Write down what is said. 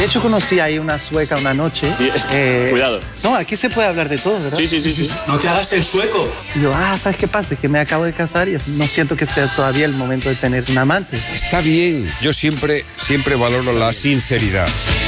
hecho, conocí ahí una sueca una noche. Cuidado. No, aquí se puede hablar de todo, ¿verdad? Sí. No te hagas el sueco. Y yo, ¿sabes qué pasa? Es que me acabo de casar y no siento que sea todavía el momento de tener un amante. Está bien. Yo siempre valoro la sinceridad.